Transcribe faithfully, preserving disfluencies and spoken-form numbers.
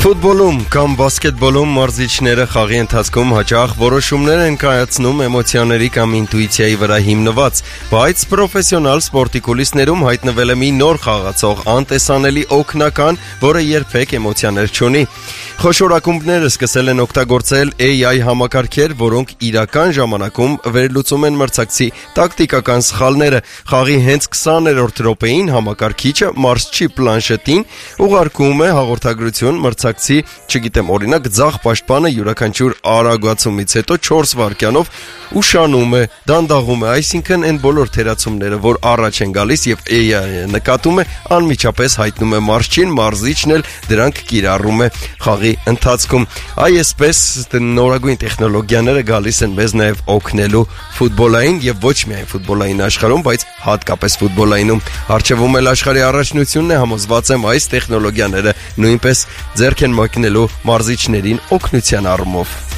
Ֆուտբոլում կամ բասկետբոլում մարզիչները խաղի ընթացքում հաճախ որոշումներ են կայացնում էմոցիաների կամ ինտուիցիայի վրա հիմնված, բայց պրոֆեսիոնալ սպորտի կուլիսներում հայտնվել է մի նոր խաղացող, անտեսանելի օգնական, որը երբեք էմոցիաներ չունի։ Խոշոր ակումբները սկսել են օգտագործել A I համակարգեր, որոնք իրական ժամանակում վերլուծում են մրցակցի տակտիկական սխալները։ Խաղի հենց քսաներորդ րոպեին համակարգիչը մարզչի պլանշետին ուղարկում է հաղորդագրություն մրցակցի, չգիտեմ, օրինակ ձախ պաշտպանը յուրաքանչյուր արագացումից հետո չորս վայրկյանով ուշանում է, դանդաղում է, այսինքն այն բոլոր թերացումները, որ առաջ են գալիս եւ A I-ը նկատում է, անմիջապես հայտնում է մարզչին, մարզիչն էլ դրանք կիրառում է խաղի ընթացքում։ Այսպես նորագույն տեխնոլոգիաները գալիս են մեզ նաև օգնելու ֆուտբոլային եւ ոչ միայն ֆուտբոլային աշխարհում, բայց հատկապես ֆուտբոլայինում։ Արժևում էլ աշխարհի առաջնությունն է, համոզված եմ այս տեխնոլոգիաները նույնպես ձեռք են մեկնելու մարզիչներին օգնության առումով։